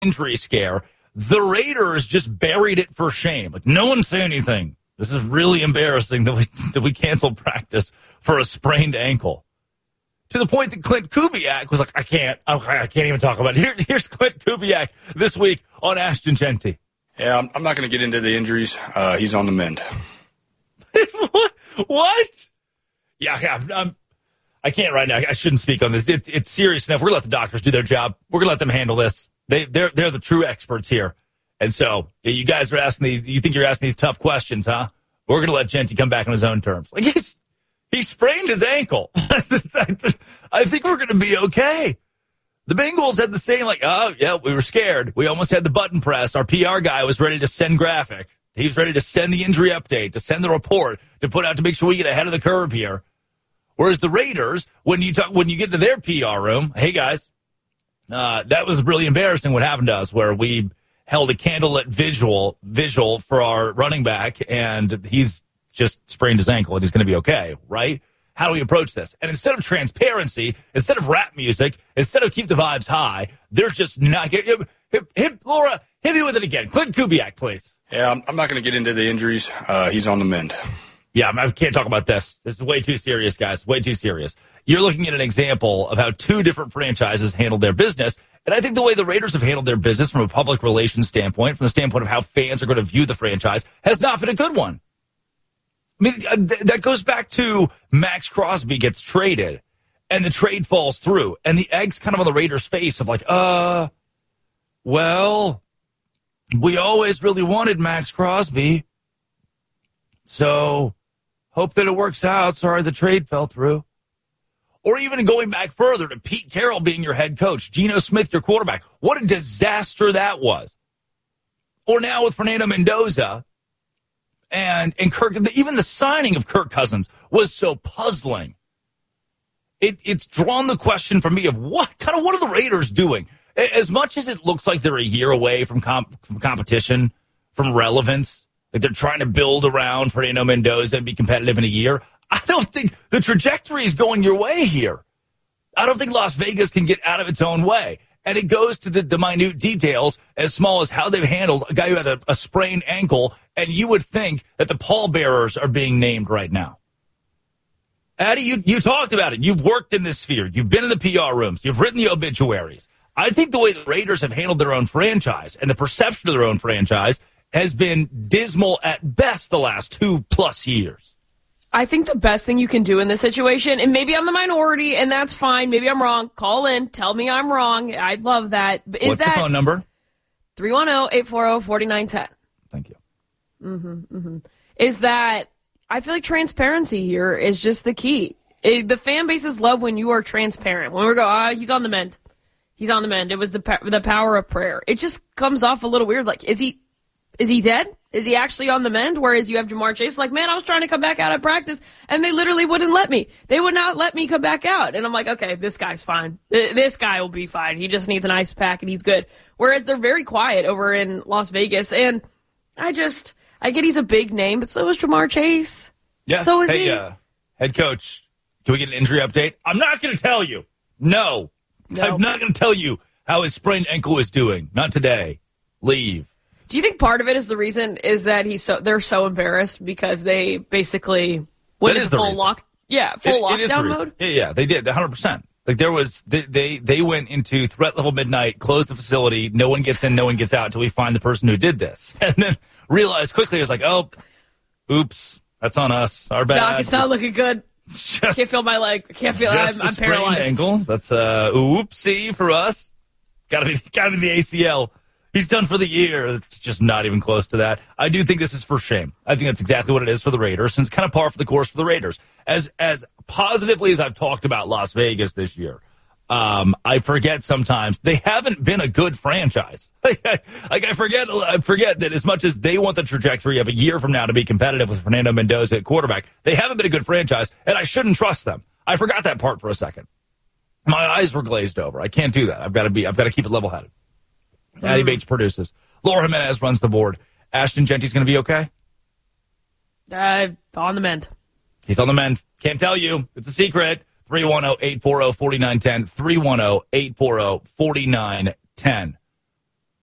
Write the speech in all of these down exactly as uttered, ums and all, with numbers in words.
injury scare. The Raiders just buried it for shame. Like, no one say anything. This is really embarrassing that we that we canceled practice for a sprained ankle. To the point that Clint Kubiak was like, I can't, I can't even talk about it. Here, here's Clint Kubiak this week on Ashton Genty. Yeah, I'm, I'm not going to get into the injuries. Uh, he's on the mend. what? What? Yeah, yeah I'm, I'm, I can't right now. I shouldn't speak on this. It, it's serious enough. We're going to let the doctors do their job. We're going to let them handle this. They, they're, they're the true experts here. And so you guys are asking these, you think you're asking these tough questions, huh? We're going to let Genty come back on his own terms. Like, he's, he sprained his ankle. I think we're going to be okay. The Bengals had the same, like, oh, yeah, we were scared. We almost had the button pressed. Our P R guy was ready to send graphic. He was ready to send the injury update, to send the report, to put out to make sure we get ahead of the curve here. Whereas the Raiders, when you talk, when you get to their P R room, hey, guys, uh, that was really embarrassing what happened to us, where we held a candlelit visual, visual for our running back, and he's just sprained his ankle, and he's going to be okay, right? How do we approach this? And instead of transparency, instead of rap music, instead of keep the vibes high, they're just not getting hit, hit, Laura, hit me with it again. Clint Kubiak, please. Yeah, I'm, I'm not going to get into the injuries. Uh, he's on the mend. Yeah, I can't talk about this. This is way too serious, guys. Way too serious. You're looking at an example of how two different franchises handled their business. And I think the way the Raiders have handled their business from a public relations standpoint, from the standpoint of how fans are going to view the franchise, has not been a good one. I mean, th- that goes back to Max Crosby gets traded, and the trade falls through, and the egg's kind of on the Raiders' face of like, uh, well, we always really wanted Max Crosby, so hope that it works out. Sorry the trade fell through. Or even going back further to Pete Carroll being your head coach, Geno Smith your quarterback. What a disaster that was. Or now with Fernando Mendoza. And and Kirk, even the signing of Kirk Cousins was so puzzling. It, it's drawn the question for me of what kind of what are the Raiders doing? As much as it looks like they're a year away from, comp, from competition, from relevance, like they're trying to build around Fernando Mendoza and be competitive in a year, I don't think the trajectory is going your way here. I don't think Las Vegas can get out of its own way. And it goes to the, the minute details as small as how they've handled a guy who had a, a sprained ankle, and you would think that the pallbearers are being named right now. Addy, you, you talked about it. You've worked in this sphere. You've been in the P R rooms. You've written the obituaries. I think the way the Raiders have handled their own franchise and the perception of their own franchise has been dismal at best the last two-plus years. I think the best thing you can do in this situation, and maybe I'm the minority, and that's fine. Maybe I'm wrong. Call in. Tell me I'm wrong. I'd love that. Is What's that the phone number? three one zero, eight four zero, four nine one zero. Thank you. Mm-hmm, mm-hmm. Is that I feel like transparency here is just the key. It, the fan bases love when you are transparent. When we go, ah, he's on the mend. He's on the mend. It was the the power of prayer. It just comes off a little weird. Like, is he is he dead? Is he actually on the mend? Whereas you have Jamar Chase like, man, I was trying to come back out of practice, and they literally wouldn't let me. They would not let me come back out. And I'm like, okay, this guy's fine. This guy will be fine. He just needs an ice pack, and he's good. Whereas they're very quiet over in Las Vegas. And I just, I get he's a big name, but so is Jamar Chase. Yeah. So is hey, he. Uh, head coach, can we get an injury update? I'm not going to tell you. No. no. I'm not going to tell you how his sprained ankle is doing. Not today. Leave. Do you think part of it is the reason is that he's so they're so embarrassed because they basically went into full lock, yeah, full it, lockdown it mode? Yeah, yeah, they did, one hundred percent. Like there was, they, they they went into threat level midnight, closed the facility, no one gets in, no one gets out until we find the person who did this, and then realized quickly it was like, oh, oops, that's on us, our bad. Doc, it's not looking good. It's just, can't feel my leg. Can't feel. Just I'm, a I'm sprained paralyzed. Ankle. That's uh, oopsie for us. Got to be, got to be the A C L. He's done for the year. It's just not even close to that. I do think this is for shame. I think that's exactly what it is for the Raiders, and it's kind of par for the course for the Raiders. As as positively as I've talked about Las Vegas this year, um, I forget sometimes they haven't been a good franchise. like I forget, I forget that as much as they want the trajectory of a year from now to be competitive with Fernando Mendoza at quarterback, they haven't been a good franchise, and I shouldn't trust them. I forgot that part for a second. My eyes were glazed over. I can't do that. I've got to be. I've got to keep it level-headed. Mm. Addy Bates produces. Laura Jimenez runs the board. Ashton Genty's going to be okay? Uh, on the mend. He's on the mend. Can't tell you. It's a secret. three one zero, eight four zero, four nine one zero. three one zero, eight four zero, four nine one zero.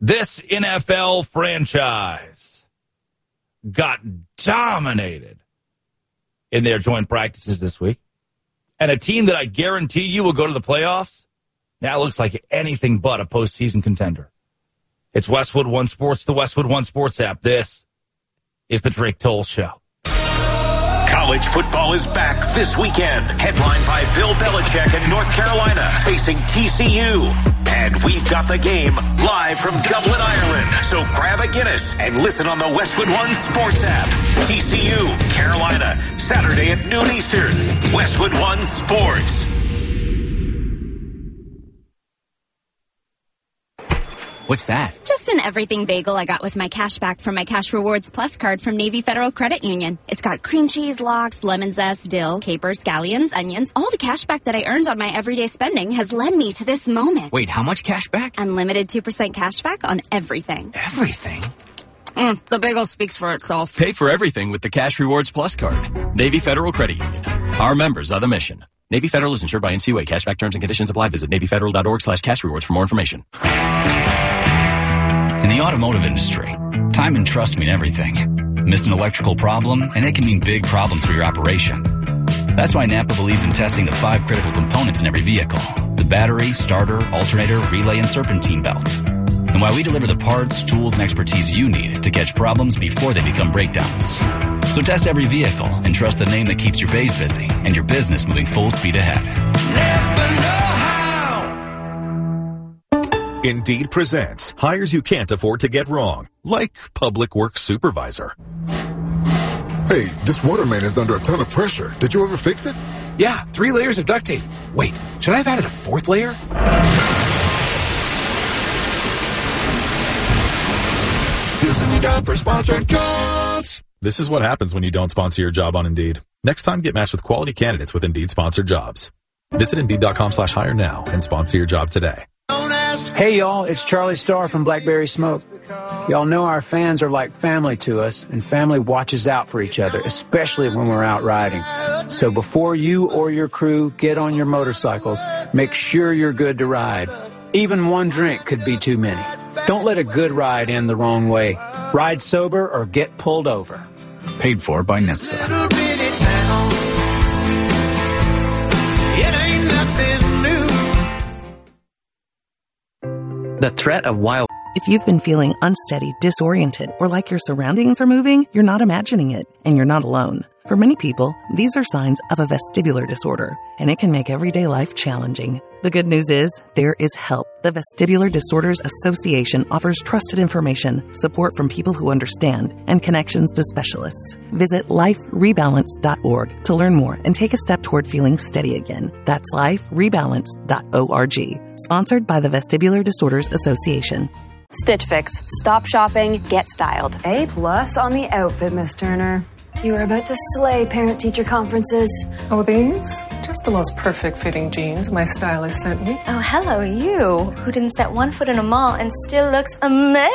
This N F L franchise got dominated in their joint practices this week. And a team that I guarantee you will go to the playoffs now looks like anything but a postseason contender. It's Westwood One Sports, the Westwood One Sports app. This is the Drake Toll Show. College football is back this weekend. Headlined by Bill Belichick in North Carolina, facing T C U. And we've got the game live from Dublin, Ireland. So grab a Guinness and listen on the Westwood One Sports app. T C U, Carolina, Saturday at noon Eastern. Westwood One Sports. What's that? Just an everything bagel I got with my cash back from my Cash Rewards Plus card from Navy Federal Credit Union. It's got cream cheese, lox, lemon zest, dill, capers, scallions, onions. All the cash back that I earned on my everyday spending has led me to this moment. Wait, how much cash back? Unlimited two percent cash back on everything. Everything? Mm, the bagel speaks for itself. Pay for everything with the Cash Rewards Plus card. Navy Federal Credit Union. Our members are the mission. Navy Federal is insured by N C U A. Cashback terms and conditions apply. Visit NavyFederal.org slash cash rewards for more information. In the automotive industry, time and trust mean everything. Miss an electrical problem, and it can mean big problems for your operation. That's why Napa believes in testing the five critical components in every vehicle: the battery, starter, alternator, relay, and serpentine belt. And why we deliver the parts, tools, and expertise you need to catch problems before they become breakdowns. So test every vehicle and trust the name that keeps your bays busy and your business moving full speed ahead. Napa know-how! Indeed presents hires you can't afford to get wrong, like public works supervisor. Hey, this water main is under a ton of pressure. Did you ever fix it? Yeah, three layers of duct tape. Wait, should I have added a fourth layer? This is the job for sponsored jobs. This is what happens when you don't sponsor your job on Indeed. Next time, get matched with quality candidates with Indeed sponsored jobs. Visit Indeed.com slash hire now and sponsor your job today. Hey, y'all, it's Charlie Starr from Blackberry Smoke. Y'all know our fans are like family to us, and family watches out for each other, especially when we're out riding. So before you or your crew get on your motorcycles, make sure you're good to ride. Even one drink could be too many. Don't let a good ride end the wrong way. Ride sober or get pulled over. Paid for by NHTSA. The threat of wild... If you've been feeling unsteady, disoriented, or like your surroundings are moving, you're not imagining it, and you're not alone. For many people, these are signs of a vestibular disorder, and it can make everyday life challenging. The good news is, there is help. The Vestibular Disorders Association offers trusted information, support from people who understand, and connections to specialists. Visit life rebalance dot org to learn more and take a step toward feeling steady again. That's life rebalance dot org. Sponsored by the Vestibular Disorders Association. Stitch Fix. Stop shopping, get styled. A plus on the outfit, Miss Turner. You are about to slay parent-teacher conferences. Oh, these? Just the most perfect fitting jeans my stylist sent me. Oh, hello, you, who didn't set one foot in a mall and still looks amazing.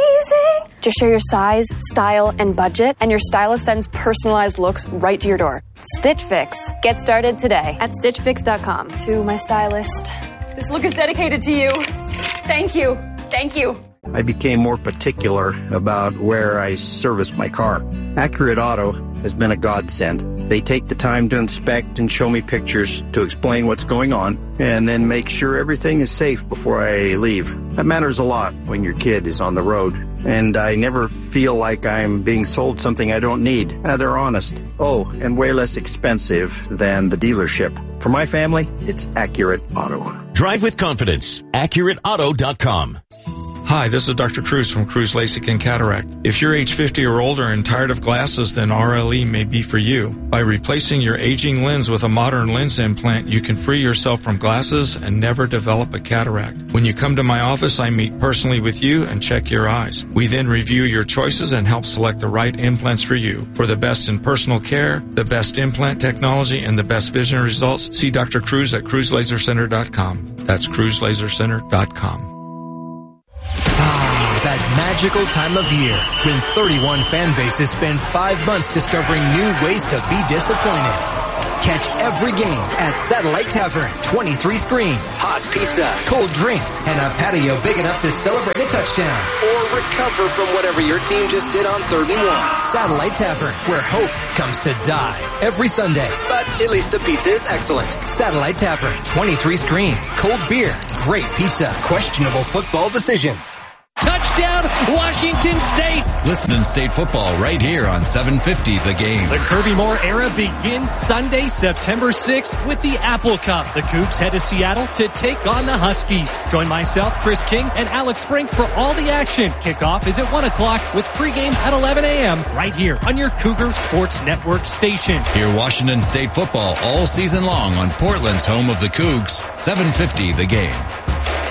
Just share your size, style, and budget, and your stylist sends personalized looks right to your door. Stitch Fix. Get started today at stitch fix dot com. To my stylist, this look is dedicated to you. Thank you. Thank you. I became more particular about where I service my car. Accurate Auto has been a godsend. They take the time to inspect and show me pictures to explain what's going on, and then make sure everything is safe before I leave. That matters a lot when your kid is on the road, and I never feel like I'm being sold something I don't need. Uh, they're honest. Oh, and way less expensive than the dealership. For my family, it's Accurate Auto. Drive with confidence. accurate auto dot com. Hi, this is Doctor Cruz from Cruz LASIK and Cataract. If you're age fifty or older and tired of glasses, then R L E may be for you. By replacing your aging lens with a modern lens implant, you can free yourself from glasses and never develop a cataract. When you come to my office, I meet personally with you and check your eyes. We then review your choices and help select the right implants for you. For the best in personal care, the best implant technology, and the best vision results, see Doctor Cruz at cruz laser center dot com. That's cruz laser center dot com. Ah, that magical time of year when thirty-one fan bases spend five months discovering new ways to be disappointed. Catch every game at Satellite Tavern. twenty-three screens, hot pizza, cold drinks, and a patio big enough to celebrate a touchdown or recover from whatever your team just did on third and one. Satellite Tavern, where hope comes to die every Sunday. But at least the pizza is excellent. Satellite Tavern, twenty-three screens, cold beer, great pizza, questionable football decisions. Touchdown, Washington State! Listen to state football right here on seven fifty The Game. The Kirby Moore era begins Sunday, September sixth with the Apple Cup. The Cougs head to Seattle to take on the Huskies. Join myself, Chris King, and Alex Brink for all the action. Kickoff is at one o'clock with pregame at eleven a.m. right here on your Cougar Sports Network station. Hear Washington State football all season long on Portland's home of the Cougs, seven fifty The Game.